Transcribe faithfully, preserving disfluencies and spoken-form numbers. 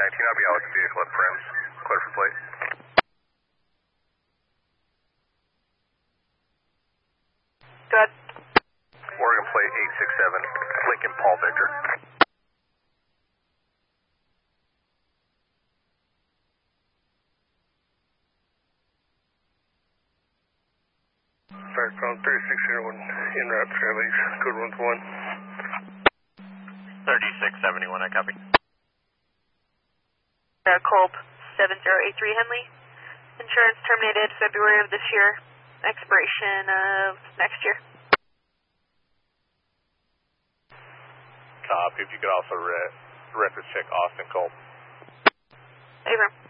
nineteen, I'll be out with the vehicle at Friends. Clear for plate. Go ahead. Oregon plate eight six seven, Lincoln Paul Victor. Background thirty-six zero one, in route trailers, code one one. thirty-six seventy-one, I copy. Uh, Colb seven zero eight three Henley. Insurance terminated February of this year. Expiration of next year. Copy. If you could also re record check Austin Colb. Abram.